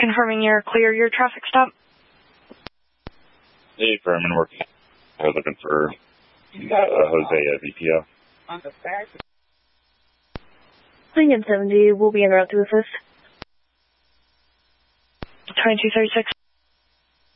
Confirming you're clear your traffic stop. Hey, Furman, working. I was looking for Jose at VPO. Lincoln 70 will be en route to assist. 2236.